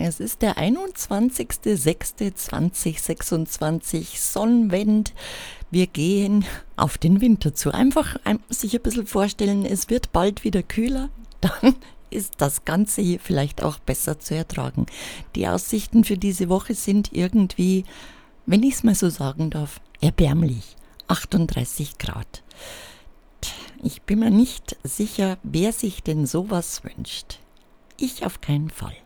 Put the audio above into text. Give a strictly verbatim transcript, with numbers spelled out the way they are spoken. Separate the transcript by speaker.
Speaker 1: Es ist der einundzwanzigster sechster zweitausendsechsundzwanzig, Sonnenwend. Wir gehen auf den Winter zu. Einfach ein, sich ein bisschen vorstellen, es wird bald wieder kühler, dann ist das Ganze hier vielleicht auch besser zu ertragen. Die Aussichten für diese Woche sind irgendwie, wenn ich es mal so sagen darf, erbärmlich. achtunddreißig Grad. Ich bin mir nicht sicher, wer sich denn sowas wünscht. Ich auf keinen Fall.